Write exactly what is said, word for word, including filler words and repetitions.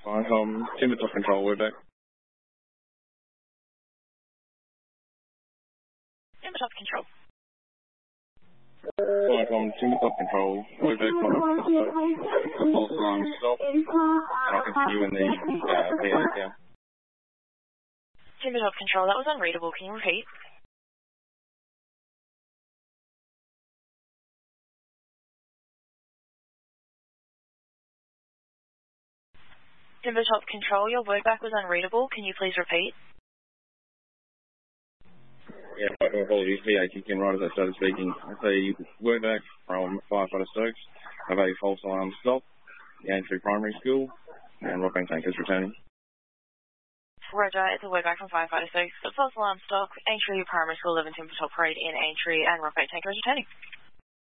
Fine, um, Timber Top Control, we're back. Timber Top Control. Fine, um, Timber Top Control, we're back. False alarm stop. And I'll continue in the uh, P S now. Timber Top Control, that was unreadable. Can you repeat? Timber Top Control, your word back was unreadable. Can you please repeat? Yeah, apologies. P A kicked in right as I started speaking. I say word back from Firefighter Stokes of a false alarm stop, the Aintree Primary School, and Rockbank Tank is returning. Roger, it's a word back from Firefighter Stokes. The false alarm stop, Aintree Primary School, eleven Timber Top Parade in Aintree, and Rockbank Tank is returning.